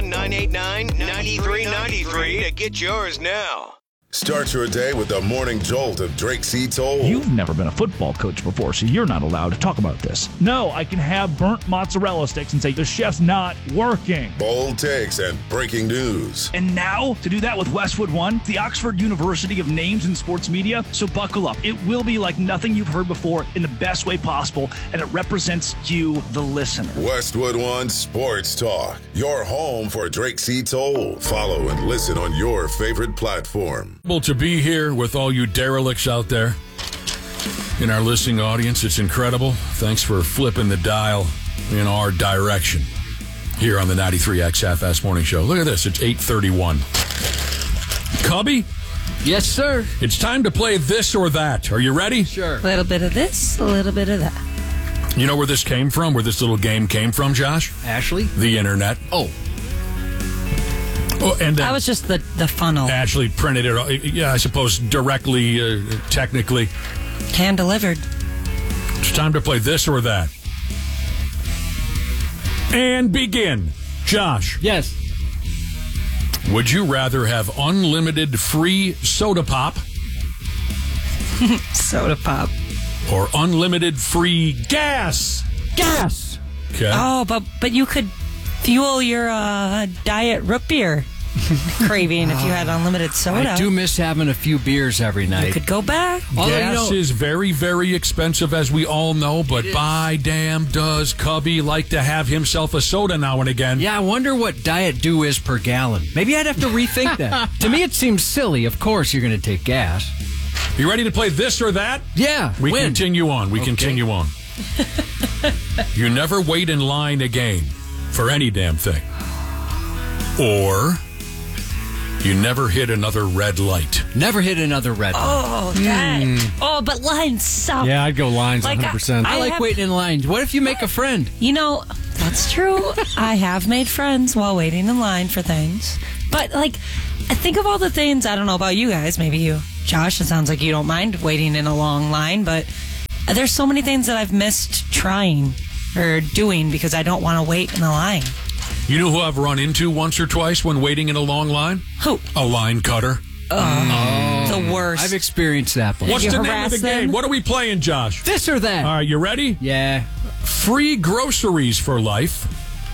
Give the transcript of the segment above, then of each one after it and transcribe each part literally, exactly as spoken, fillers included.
one, nine eight nine, nine three nine three to get yours now. Start your day with the morning jolt of Drake C. Toll. You've never been a football coach before, so you're not allowed to talk about this. No, I can have burnt mozzarella sticks and say the chef's not working. Bold takes and breaking news. And now, to do that with Westwood One, the Oxford University of Names in Sports Media. So buckle up. It will be like nothing you've heard before in the best way possible, and it represents you, the listener. Westwood One Sports Talk, your home for Drake C. Toll. Follow and listen on your favorite platform. To be here with all you derelicts out there in our listening audience. It's incredible. Thanks for flipping the dial in our direction here on the ninety-three X F S Morning Show. Look at this. It's eight thirty-one. Cubby? Yes, sir. It's time to play this or that. Are you ready? Sure. A little bit of this, a little bit of that. You know where this came from, where this little game came from, Josh? Ashley? The internet. Oh. Oh, and That was just the, the funnel. Ashley printed it, yeah, I suppose, directly, uh, technically. Hand delivered. It's time to play this or that. And begin. Josh. Yes. Would you rather have unlimited free soda pop Soda pop. or unlimited free gas? Gas. Okay. Oh, but but you could fuel your uh, diet root beer craving if you had unlimited soda. I do miss having a few beers every night. You could go back. Although, Gas you know, is very, very expensive, as we all know, but is. by damn does Cubby like to have himself a soda now and again. Yeah, I wonder what Diet Dew is per gallon. Maybe I'd have to rethink that. To me, it seems silly. Of course, you're going to take gas. You ready to play this or that? Yeah, We win. continue on. We Okay. continue on. You never wait in line again for any damn thing. Or you never hit another red light. Never hit another red light. Oh, that. Oh, but lines suck. Yeah, I'd go lines Like, one hundred percent. I, I like have- waiting in line. What if you make a friend? You know, that's true. I have made friends while waiting in line for things. But, like, I think of all the things, I don't know about you guys, maybe you, Josh, it sounds like you don't mind waiting in a long line, but there's so many things that I've missed trying or doing because I don't want to wait in a line. You know who I've run into once or twice when waiting in a long line? Who? A line cutter. The worst. I've experienced that before. What's you the name of harass the game? them? What are we playing, Josh? This or that? All right, you ready? Yeah. Free groceries for life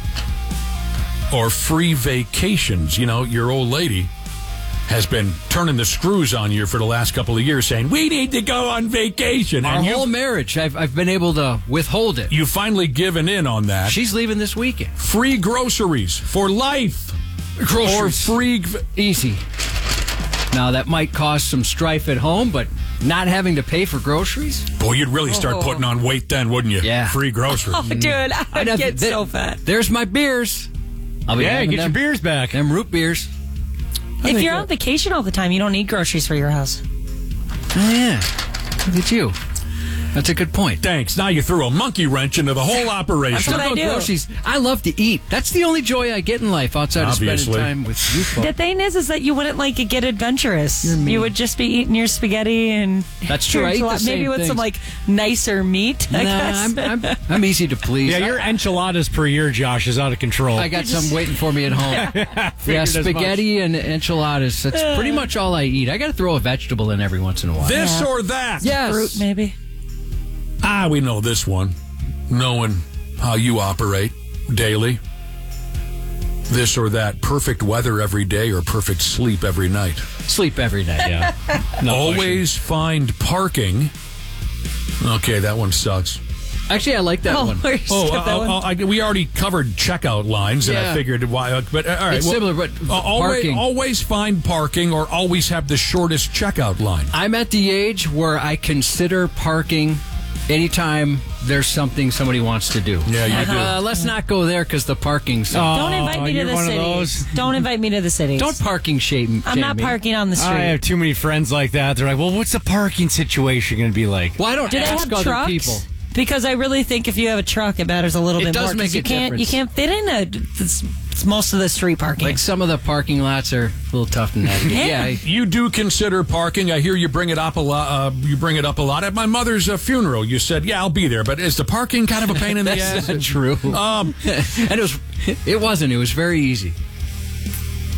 or free vacations. You know, your old lady has been turning the screws on you for the last couple of years saying, we need to go on vacation. Our and whole you, marriage, I've, I've been able to withhold it. you've finally given in on that. She's leaving this weekend. Free groceries for life. Groceries. Or free... v- Easy. Now, that might cause some strife at home, but not having to pay for groceries? Boy, you'd really start putting on weight then, wouldn't you? Yeah. Free groceries. Oh, dude, I I'd would have- get th- so fat. There's my beers. I'll be Yeah, having get your them, beers back. them root beers. If you're on vacation all the time, you don't need groceries for your house. Oh, yeah. Look at you. That's a good point. Thanks. Now you threw a monkey wrench into the whole I'm operation. what talking I about do. groceries. I love to eat. That's the only joy I get in life outside Obviously. of spending time with you The folks. thing is, is that you wouldn't like get adventurous. You're mean. You would just be eating your spaghetti and That's true. I eat the enchilada- same maybe with things. some like nicer meat. I Nah, guess. I'm, I'm, I'm easy to please. Yeah, your enchiladas per year, Josh, is out of control. I got some waiting for me at home. yeah, Figured as spaghetti and enchiladas. That's pretty much all I eat. I got to throw a vegetable in every once in a while. This Yeah. or that? yes. Fruit, maybe. Ah, we know this one. Knowing how you operate daily. This or that. Perfect weather every day or perfect sleep every night. Sleep every night. Yeah. No Always find parking. Okay, that one sucks. Actually, I like that Oh, one. we're Oh, skip that uh, one. uh, I, we already covered checkout lines, and I Yeah. figured why. uh, But uh, all right, It's similar, but uh, always, parking. always find parking or always have the shortest checkout line. I'm at the age where I consider parking anytime there's something somebody wants to do. Yeah, you do. Uh, let's not go there because the parking's. Don't invite me to you're the one of city. those? Don't invite me to the city. Don't parking shame. I'm not shame me. parking on the street. I have too many friends like that. They're like, well, what's the parking situation going to be like? Well, I don't Do they ask have other trucks? people. Because I really think if you have a truck, it matters a little It bit does more. 'cause make you a can't difference. you can't fit in a it's, it's most of the street parking. Like some of the parking lots are a little tough to navigate. Yeah. yeah I- You do consider parking. I hear you bring it up a lot. Uh, you bring it up a lot at my mother's uh, funeral. You said, "Yeah, I'll be there," but is the parking kind of a pain in the That's ass? not true. Um, and it was. It wasn't. It was very easy.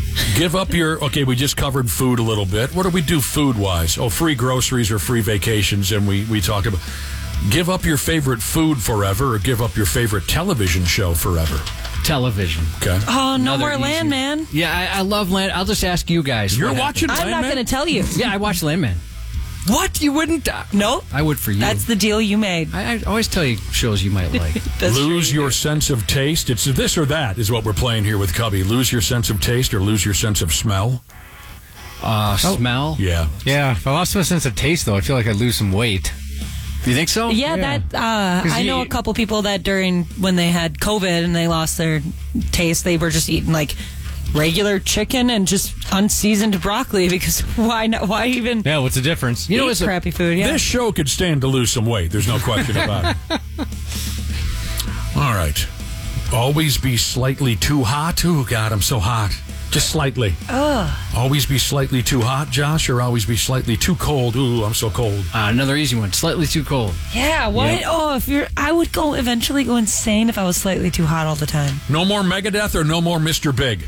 Give up your... Okay, we just covered food a little bit. What do we do food-wise? Oh, free groceries or free vacations, and we, we talked about... Give up your favorite food forever or give up your favorite television show forever? Television. Okay. Oh, no Another more easy- Landman. Yeah, I, I love Land. I'll just ask you guys. You're what watching I'm Landman? not going to tell you. happened. Yeah, I watched Landman. What? You wouldn't? Uh, Nope. I would for you. That's the deal you made. I, I always tell you shows you might like. That's Lose true. your sense of taste. It's this or that is what we're playing here with Cubby. Lose your sense of taste or lose your sense of smell. Uh, smell? Yeah. Yeah, if I lost my sense of taste, though, I feel like I'd lose some weight. You think so? Yeah, Yeah. that uh, 'Cause I know you- a couple people that during when they had COVID and they lost their taste, they were just eating like regular chicken and just unseasoned broccoli because why not? Why even Yeah, what's the difference? You know, eat it's a- crappy food? Yeah, This show could stand to lose some weight. There's no question about it. All right. Always be slightly too hot. Oh, God, I'm so hot. Just slightly. Ugh. Always be slightly too hot, Josh, or always be slightly too cold. Ooh, I'm so cold. Uh, another easy one. Slightly too cold. Yeah, what? Yep. Oh, if you're, I would go eventually go insane if I was slightly too hot all the time. No more Megadeth or no more Mister Big?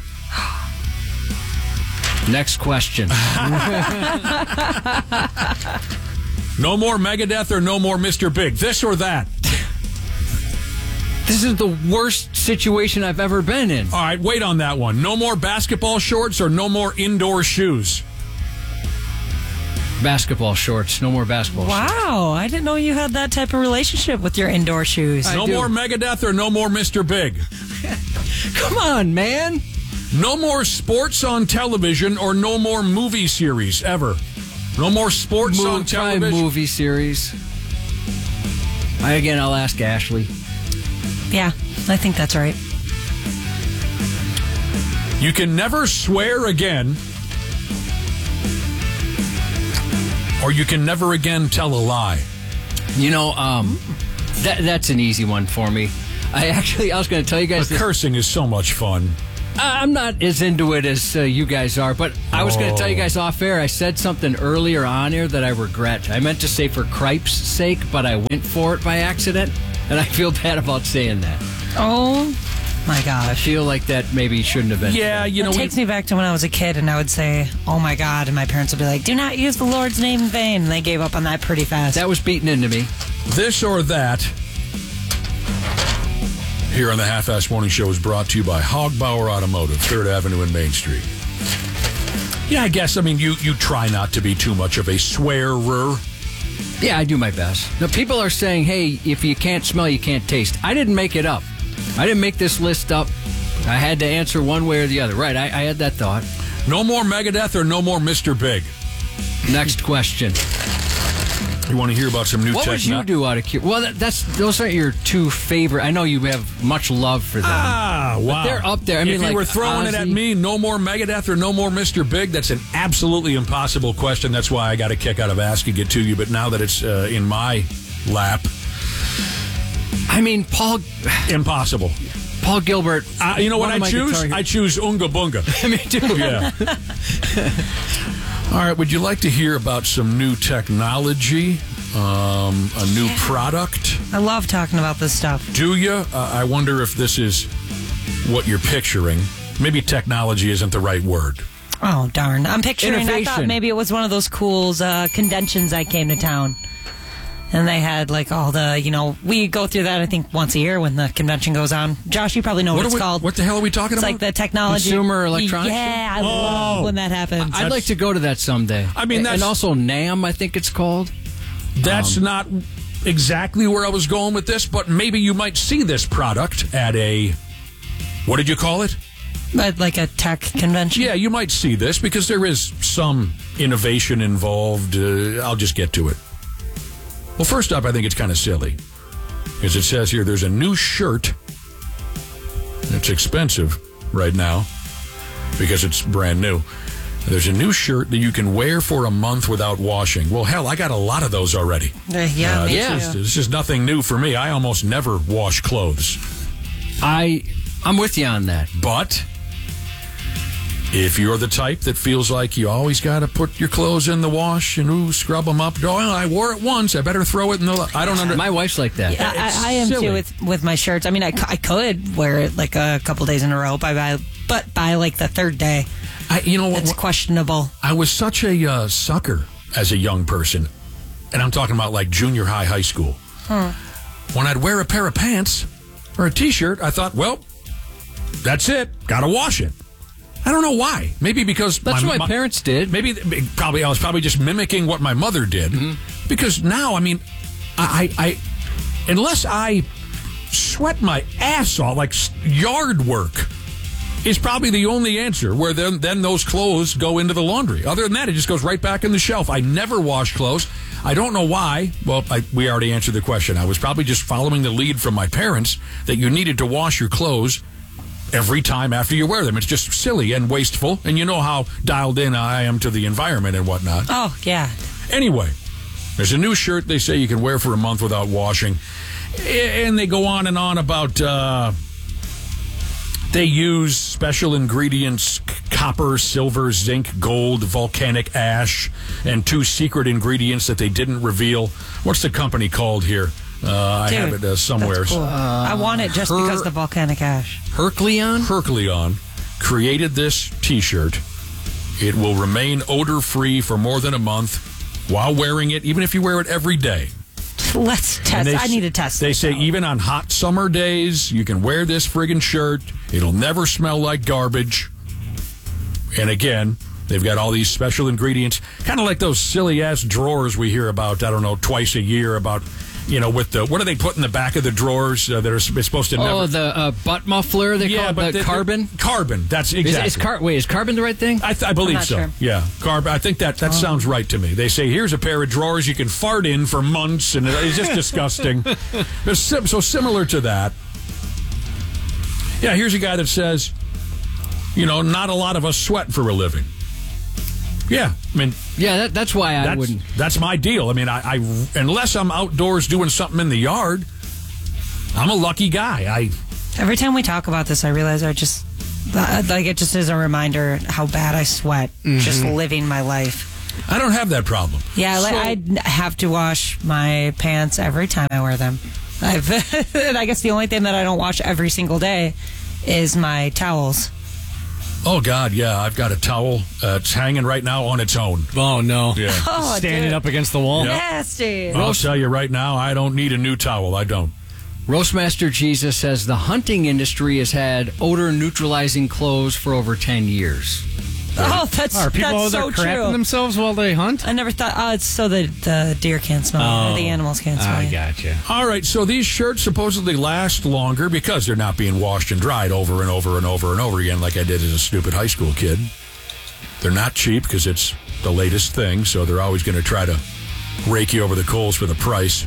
Next question. No more Megadeth or no more Mister Big? This or that? This is the worst situation I've ever been in. All right, wait on that one. No more basketball shorts or no more indoor shoes? Basketball shorts. No more basketball shorts. Wow, I didn't know you had that type of relationship with your indoor shoes. I No do. more Megadeth or no more Mister Big? Come on, man. No more sports on television or no more movie series ever? No more sports Mo- on try television? movie series. I, again, I'll ask Ashley. Yeah, I think that's right. You can never swear again, or you can never again tell a lie. You know, um, that that's an easy one for me. I actually, I was going to tell you guys But this. cursing is so much fun. I- I'm not as into it as uh, you guys are, but I was going to tell you guys off air. I said something earlier on air that I regret. I meant to say for Cripe's sake, but I went for it by accident, and I feel bad about saying that. Oh my I gosh. feel like that maybe shouldn't have been. Yeah, you know, It we, takes me back to when I was a kid and I would say, oh my God, and my parents would be like, do not use the Lord's name in vain. And they gave up on that pretty fast. That was beaten into me. this or that here on the Half-Ass Morning Show is brought to you by Hogbauer Automotive, third Avenue and Main Street. Yeah, I guess, I mean, you, you try not to be too much of a swearer. Yeah, I do my best. Now, people are saying, hey, if you can't smell, you can't taste. I didn't make it up. I didn't make this list up. I had to answer one way or the other. Right, I, I had that thought. No more Megadeth or no more Mister Big? Next question. You want to hear about some new What would you techno- do out of curiosity? Well, that, that's those aren't your two favorite. I know you have much love for them. Ah, wow. they're up there. I mean, if you like were throwing it at Ozzy- me, no more Megadeth or no more Mister Big, that's an absolutely impossible question. That's why I got a kick out of asking it to you. But now that it's uh, in my lap, I mean, Paul impossible. Paul Gilbert. Uh, you know what one of I my choose? guitar- I choose Unga Bunga. me too. Yeah. All right. Would you like to hear about some new technology, um, a new product? I love talking about this stuff. Do you? Uh, I wonder if this is what you're picturing. Maybe technology isn't the right word. Oh, darn. I'm picturing, I thought Innovation. maybe it was one of those cool uh, conventions I came to town. And they had like all the, you know, we go through that I think once a year when the convention goes on. Josh, you probably know what, What, are it's we, called. what the hell are we talking It's about? like the technology. Consumer electronics Yeah, I Oh. love when that happens. I'd like to go to that someday. I mean, that's- and also NAMM, I think it's called. That's Um, not exactly where I was going with this, but maybe you might see this product at a, what did you call it? But like a tech convention. Yeah, you might see this because there is some innovation involved. Uh, I'll just get to it. Well, first up, I think it's kind of silly. As it says here, there's a new shirt that's expensive right now because it's brand new. There's a new shirt that you can wear for a month without washing. Well, hell, I got a lot of those already. Uh, yeah, Uh, me this, yeah. is, this is nothing new for me. I almost never wash clothes. I, I'm with you on that. But if you're the type that feels like you always got to put your clothes in the wash and ooh, scrub them up, oh, I wore it once, I better throw it in the... I don't under... My wife's like that. I, I, I am silly. too with, with my shirts. I mean, I, c- I could wear it like a couple days in a row, by, by, but by like the third day, I, you know what? It's questionable. I was such a uh, sucker as a young person, and I'm talking about like junior high, high school. Hmm. When I'd wear a pair of pants or a T-shirt, I thought, well, that's it. Got to wash it. I don't know why. Maybe because That's my, what my parents did. Maybe probably I was probably just mimicking what my mother did. Mm-hmm. Because now, I mean, I, I, I unless I sweat my ass off, like yard work is probably the only answer. Where then then those clothes go into the laundry. Other than that, it just goes right back in the shelf. I never wash clothes. I don't know why. Well, I, we already answered the question. I was probably just following the lead from my parents that you needed to wash your clothes every time after you wear them. It's just silly and wasteful, and you know how dialed in I am to the environment and whatnot. Oh, yeah. Anyway, there's a new shirt they say you can wear for a month without washing, and they go on and on about uh, they use special ingredients, copper, silver, zinc, gold, volcanic ash, and two secret ingredients that they didn't reveal. What's the company called here? Uh, I Dude, have it uh, somewhere. Cool. Uh, I want it just Her- because of the volcanic ash. Herculeon? Herculeon created this T-shirt. It will remain odor-free for more than a month while wearing it, even if you wear it every day. Let's And test. they I s- need to test. They this say out. even on hot summer days, you can wear this friggin' shirt. It'll never smell like garbage. And again, they've got all these special ingredients, kind of like those silly-ass drawers we hear about, I don't know, twice a year about, you know, with the, what do they put in the back of the drawers uh, that are s- supposed to Oh, never... the uh, butt muffler, they call it, the, the- carbon? Carbon, that's Is, exactly. is car- wait, is carbon the right thing? I, th- I believe not so. sure. Yeah, carb. I think that that sounds right to me. They say here's a pair of drawers you can fart in for months, and it's just disgusting. It's sim- so similar to that. Yeah, here's a guy that says, you know, not a lot of us sweat for a living. Yeah, I mean, Yeah, that, that's why I that's, wouldn't. that's my deal. I mean, I, I unless I'm outdoors doing something in the yard, I'm a lucky guy. I. Every time we talk about this, I realize I just uh, like it just is a reminder how bad I sweat just living my life. I don't have that problem. Yeah, like So- I have to wash my pants every time I wear them. I've, and I guess the only thing that I don't wash every single day is my towels. Oh God, yeah, I've got a towel. Uh, it's hanging right now on its own. Oh, no. Yeah. Oh, Standing dude. up against the wall. Yeah. Nasty. I'll tell you right now, I don't need a new towel. I don't. Roastmaster Jesus says the hunting industry has had odor neutralizing clothes for over ten years. Oh, that's Are people that's out there so crapping true. themselves while they hunt? I never thought. Oh, it's so the the deer can't smell it, or the animals can't smell I it. gotcha. All right, so these shirts supposedly last longer because they're not being washed and dried over and over and over and over again like I did as a stupid high school kid. They're not cheap because it's the latest thing, so they're always going to try to rake you over the coals for the price.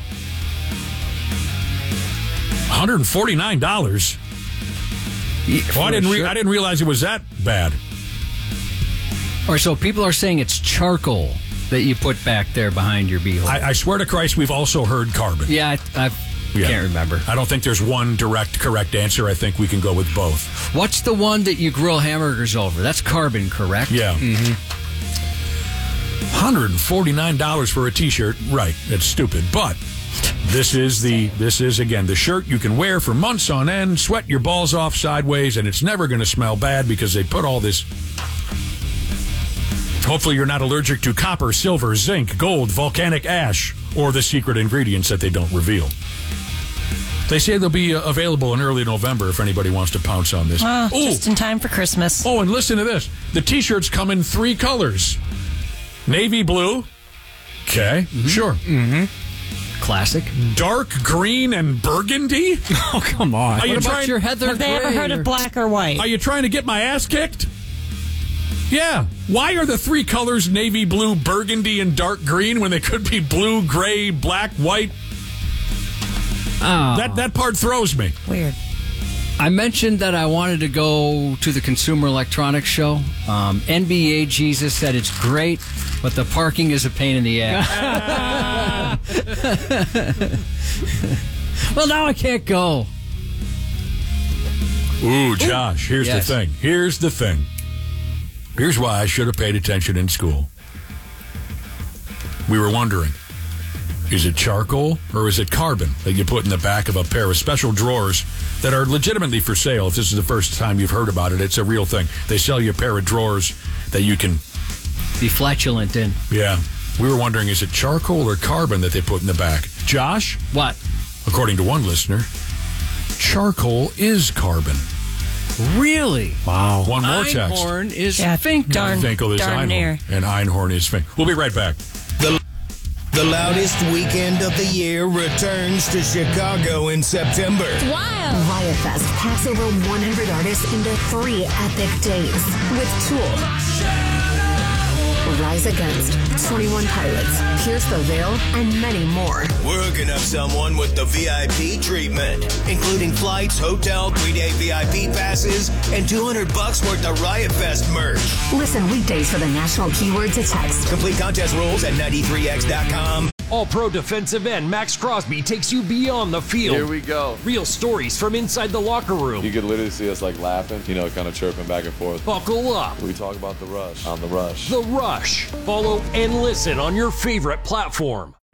one hundred forty-nine dollars. Oh, I didn't. Re- I didn't realize it was that bad. All right, so people are saying it's charcoal that you put back there behind your beehole. I, I swear to Christ, we've also heard carbon. yeah, I, I Yeah. can't remember. I don't think there's one direct correct answer. I think we can go with both. What's the one that you grill hamburgers over? That's carbon, correct? Yeah. Mm-hmm. one hundred forty-nine dollars for a T-shirt. Right. It's stupid. But this is the this is again the shirt you can wear for months on end, sweat your balls off sideways, and it's never going to smell bad because they put all this. Hopefully you're not allergic to copper, silver, zinc, gold, volcanic ash, or the secret ingredients that they don't reveal. They say they'll be uh, available in early November if anybody wants to pounce on this. Oh, Ooh. just in time for Christmas. Oh, and listen to this. The T-shirts come in three colors. Navy blue. Okay, sure. Classic. Dark green and burgundy? Oh, come on. Are you What about trying, your Heather Have they ever Gray heard or- of black or white? Are you trying to get my ass kicked? Yeah. Why are the three colors navy blue, burgundy, and dark green when they could be blue, gray, black, white? Oh. That that part throws me. Weird. I mentioned that I wanted to go to the Consumer Electronics Show. Um, N B A Jesus said it's great, but the parking is a pain in the ass. Well, now I can't go. Ooh, Josh, here's Yes. the thing. Here's the thing. Here's why I should have paid attention in school. We were wondering, is it charcoal or is it carbon that you put in the back of a pair of special drawers that are legitimately for sale? If this is the first time you've heard about it, it's a real thing. They sell you a pair of drawers that you can Be flatulent in. Yeah. We were wondering, is it charcoal or carbon that they put in the back? Josh? What? According to one listener, charcoal is carbon. Really? Wow. One more text. Einhorn is Yeah, Finkel. darn, Finkel is darn Einhorn. near. And Einhorn is Finkel. We'll be right back. The, the loudest weekend of the year returns to Chicago in September. Wild. Riot Fest packs over one hundred artists into three epic days with Tool, Rise Against, twenty-one Pilots, Pierce the Veil, and many more. We're hooking up someone with the V I P treatment, including flights, hotel, three-day V I P passes, and two hundred bucks worth of Riot Fest merch. Listen weekdays for the national keyword to text. Complete contest rules at ninety-three X dot com. All-Pro defensive end Max Crosby takes you beyond the field. Here we go. Real stories from inside the locker room. You could literally see us like laughing, you know, kind of chirping back and forth. Buckle up. We talk about the rush on the rush. The Rush. Follow and listen on your favorite platform.